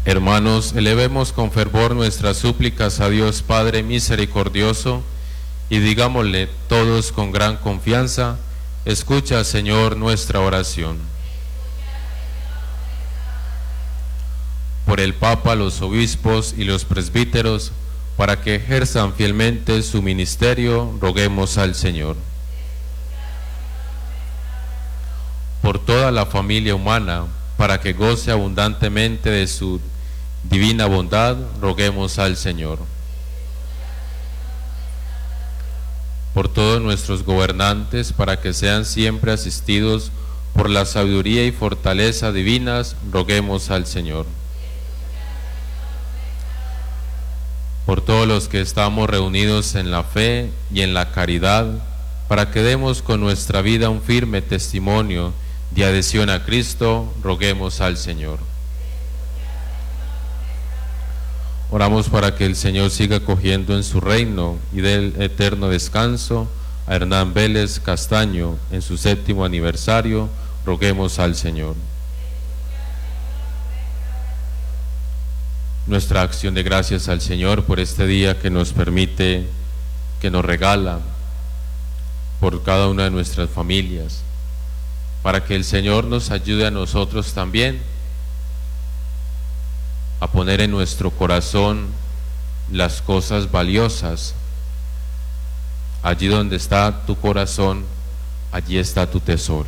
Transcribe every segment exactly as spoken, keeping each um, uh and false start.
Hermanos, elevemos con fervor nuestras súplicas a Dios Padre misericordioso y digámosle todos con gran confianza: escucha, Señor, nuestra oración. Por el Papa, los obispos y los presbíteros, para que ejerzan fielmente su ministerio, roguemos al Señor. Por toda la familia humana, para que goce abundantemente de su divina bondad, roguemos al Señor. Por todos nuestros gobernantes, para que sean siempre asistidos por la sabiduría y fortaleza divinas, roguemos al Señor. Por todos los que estamos reunidos en la fe y en la caridad, para que demos con nuestra vida un firme testimonio de adhesión a Cristo, roguemos al Señor. Oramos para que el Señor siga acogiendo en su reino y dé el eterno descanso a Hernán Vélez Castaño en su séptimo aniversario, roguemos al Señor. Nuestra acción de gracias al Señor por este día que nos permite, que nos regala, por cada una de nuestras familias, para que el Señor nos ayude a nosotros también a poner en nuestro corazón las cosas valiosas. Allí donde está tu corazón, allí está tu tesoro.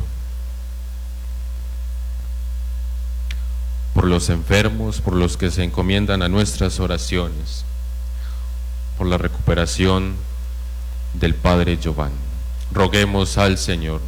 Por los enfermos, por los que se encomiendan a nuestras oraciones, por la recuperación del Padre Giovanni, roguemos al Señor.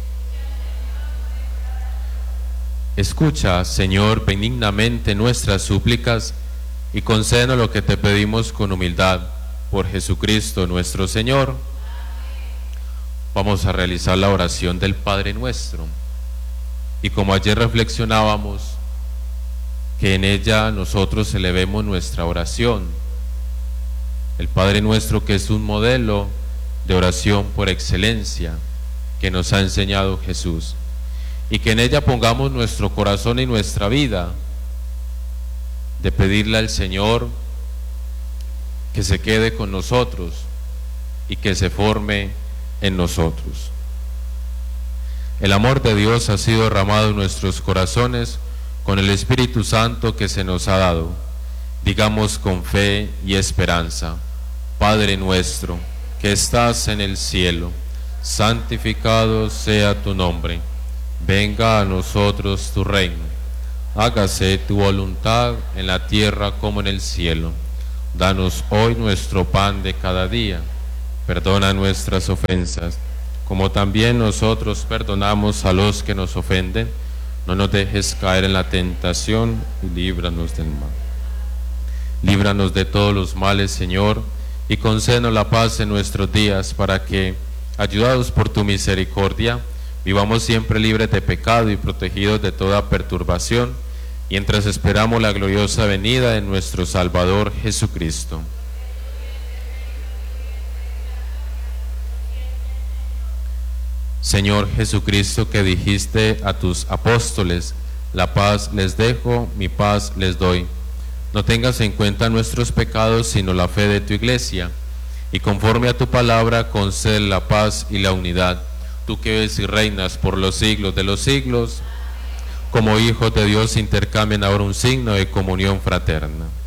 Escucha, Señor, benignamente nuestras súplicas y concédenos lo que te pedimos con humildad, por Jesucristo nuestro Señor. Vamos a realizar la oración del Padre Nuestro, y como ayer reflexionábamos, que en ella nosotros elevemos nuestra oración. El Padre Nuestro, que es un modelo de oración por excelencia que nos ha enseñado Jesús, y que en ella pongamos nuestro corazón y nuestra vida, de pedirle al Señor que se quede con nosotros y que se forme en nosotros. El amor de Dios ha sido derramado en nuestros corazones con el Espíritu Santo que se nos ha dado. Digamos con fe y esperanza: Padre nuestro, que estás en el cielo, santificado sea tu nombre. Venga a nosotros tu reino. Hágase tu voluntad en la tierra como en el cielo. Danos hoy nuestro pan de cada día. Perdona nuestras ofensas, como también nosotros perdonamos a los que nos ofenden. No nos dejes caer en la tentación y líbranos del mal. Líbranos de todos los males, Señor, y concédenos la paz en nuestros días, para que, ayudados por tu misericordia, vivamos siempre libres de pecado y protegidos de toda perturbación, mientras esperamos la gloriosa venida de nuestro Salvador Jesucristo. Señor Jesucristo, que dijiste a tus apóstoles: la paz les dejo, mi paz les doy. No tengas en cuenta nuestros pecados, sino la fe de tu Iglesia, y conforme a tu palabra concede la paz y la unidad. Tú que vives y reinas por los siglos de los siglos, como hijos de Dios, intercambien ahora un signo de comunión fraterna.